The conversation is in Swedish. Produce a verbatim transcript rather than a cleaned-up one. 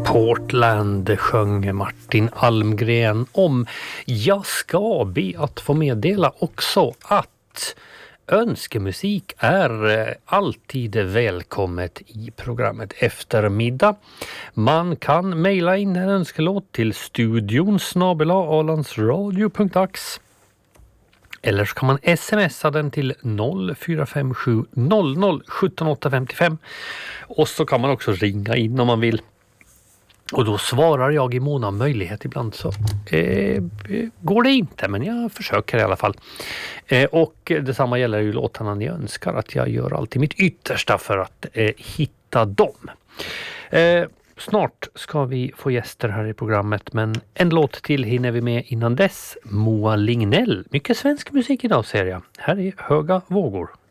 Portland sjöng Martin Almgren om. Jag ska be att få meddela också att önskemusik är alltid välkommet i programmet Eftermiddag. Man kan mejla in en önskelåt till studion snabel-a alandsradio punkt ax. Eller så kan man smsa den till noll fyra fem sju noll noll sju åtta fem fem. Och så kan man också ringa in om man vill. Och då svarar jag i mån av möjlighet. Ibland så eh, går det inte, men jag försöker i alla fall. Eh, och detsamma gäller ju låtarna ni önskar. Att jag gör alltid mitt yttersta för att eh, hitta dem. Eh, snart ska vi få gäster här i programmet. Men en låt till hinner vi med innan dess. Moa Lignell. Mycket svensk musik idag ser jag. Här är Höga vågor.